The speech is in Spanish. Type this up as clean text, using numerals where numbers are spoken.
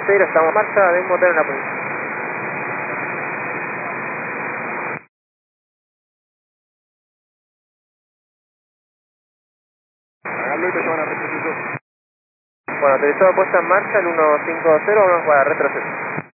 Cruzeiro, estamos en marcha de un motor en la punta. Háganlo y me llevan a retroceso. Bueno, autorizado puesta en marcha, el 150, vamos para retroceso.